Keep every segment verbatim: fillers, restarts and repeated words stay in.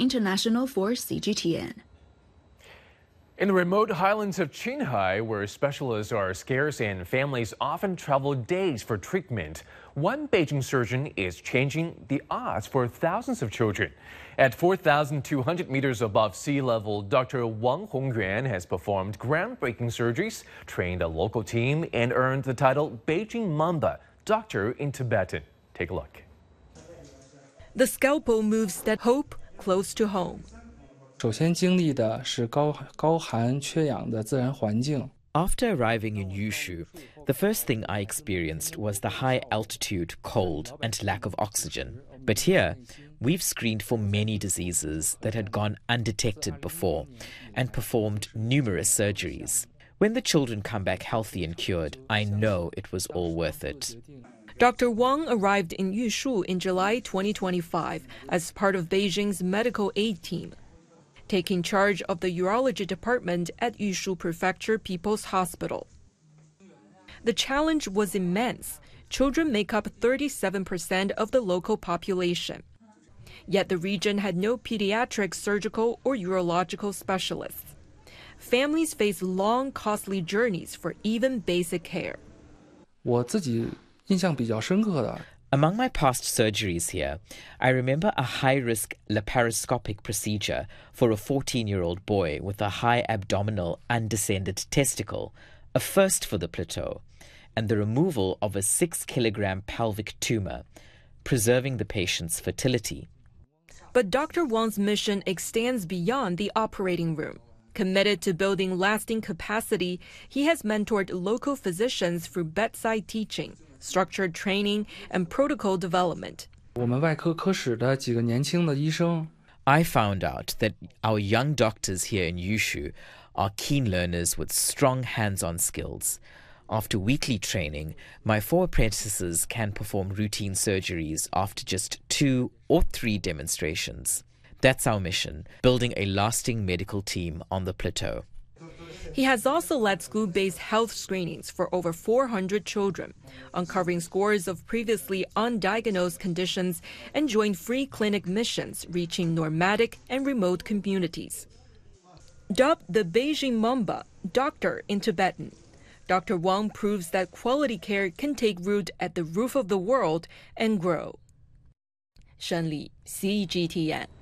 International for C G T N. In the remote highlands of Qinghai, where specialists are scarce and families often travel days for treatment, one Beijing surgeon is changing the odds for thousands of children. At four thousand two hundred meters above sea level, Doctor Wang Hongyuan has performed groundbreaking surgeries, trained a local team, and earned the title Beijing Mamba, Doctor in Tibetan. Take a look. The scalpel moves that hope close to home. 首先经历的是高高寒缺氧的自然环境。 After arriving in Yushu, the first thing I experienced was the high altitude, cold, and lack of oxygen. But here, we've screened for many diseases that had gone undetected before and performed numerous surgeries. When the children come back healthy and cured, I know it was all worth it. Doctor Wang arrived in Yushu in July twenty twenty-five as part of Beijing's medical aid team, taking charge of the urology department at Yushu Prefecture People's Hospital. The challenge was immense. Children make up thirty-seven percent of the local population. Yet the region had no pediatric, surgical, or urological specialists. Families face long, costly journeys for even basic care. 我自己印象比较深刻的 Among my past surgeries here, I remember a high-risk laparoscopic procedure for a fourteen-year-old boy with a high abdominal undescended testicle, a first for the plateau, and the removal of a six-kilogram pelvic tumor, preserving the patient's fertility. But Doctor Wang's mission extends beyond the operating room. Committed to building lasting capacity, he has mentored local physicians through bedside teaching, structured training, and protocol development. 我们外科科室的几个年轻的医生 I found out that our young doctors here in Yushu are keen learners with strong hands-on skills. After weekly training, my four apprentices can perform routine surgeries after just two or three demonstrations. That's our mission, building a lasting medical team on the plateau. He has also led school-based health screenings for over four hundred children, uncovering scores of previously undiagnosed conditions, and joined free clinic missions reaching nomadic and remote communities. Dubbed the Beijing Mamba, Doctor in Tibetan, Doctor Wang proves that quality care can take root at the roof of the world and grow. Shen Li, C G T N.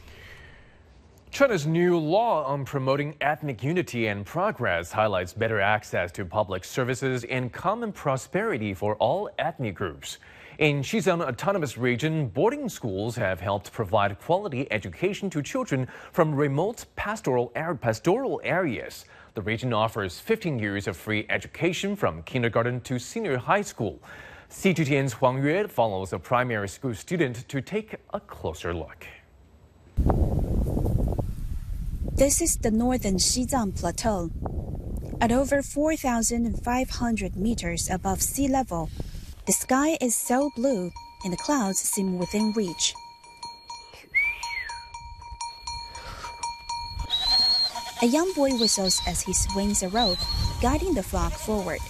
China's new law on promoting ethnic unity and progress highlights better access to public services and common prosperity for all ethnic groups. In Xizang Autonomous Region, boarding schools have helped provide quality education to children from remote pastoral, pastoral areas. The region offers fifteen years of free education from kindergarten to senior high school. C G T N's Huang Yue follows a primary school student to take a closer look. This is the northern Xizang Plateau. At over four thousand five hundred meters above sea level, the sky is so blue and the clouds seem within reach. A young boy whistles as he swings a rope, guiding the flock forward.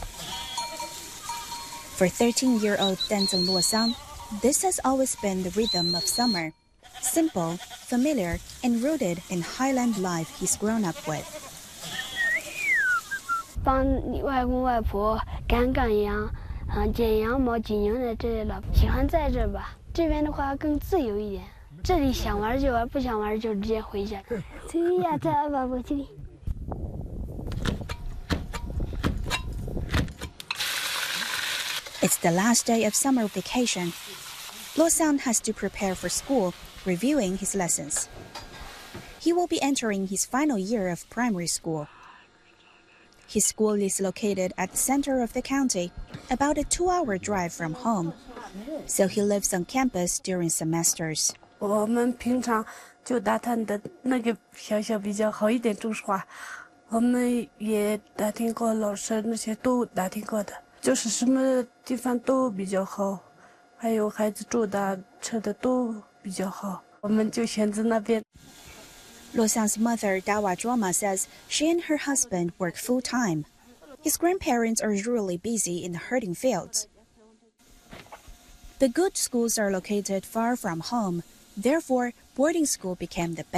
For thirteen-year-old Denzeng Luoxiang, this has always been the rhythm of summer. Simple, familiar, and rooted in highland life he's grown up with. 帮外公外婆赶赶羊，嗯，剪羊毛、挤牛奶之类的。喜欢在这吧，这边的话更自由一点。这里想玩就玩，不想玩就直接回家。对呀，在二宝宝这里。 It's the last day of summer vacation. Luoxiang has to prepare for school, reviewing his lessons. He will be entering his final year of primary school. His school is located at the center of the county, about a two-hour drive from home. So he lives on campus during semesters. 我们平常就打探的那个学校比较好一点中华，我们也打听过老师那些都打听过的，就是什么地方都比较好，还有孩子住的、吃的都比较好，我们就选择那边。 Luoxiang's mother, Dawa Zhuoma, says she and her husband work full-time. His grandparents are usually busy in the herding fields. The good schools are located far from home. Therefore, boarding school became the